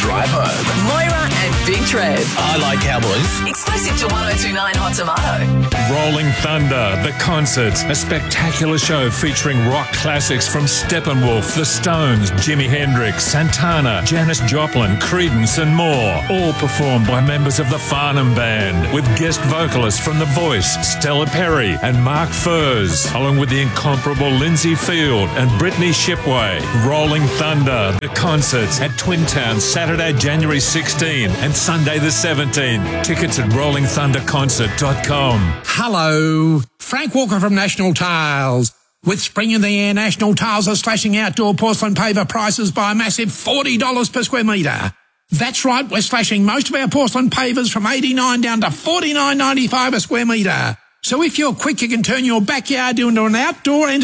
Drive Home. Moira and Big Trev. I like Cowboys. Exclusive to 1029 Hot Tomato. Rolling Thunder, the concert, a spectacular show featuring rock classics from Steppenwolf, The Stones, Jimi Hendrix, Santana, Janis Joplin, Creedence and more. All performed by members of the Farnham Band, with guest vocalists from The Voice, Stella Perry and Mark Furze, along with the incomparable Lindsay Field and Brittany Shipway. Rolling Thunder, the concerts at Twin Town, Saturday, January 16 and Sunday the 17th. Tickets at rollingthunderconcert.com. Hello, Frank Walker from National Tiles. With spring in the air, National Tiles are slashing outdoor porcelain paver prices by a massive $40 per square metre. That's right, we're slashing most of our porcelain pavers from $89 down to $49.95 a square metre. So if you're quick, you can turn your backyard into an outdoor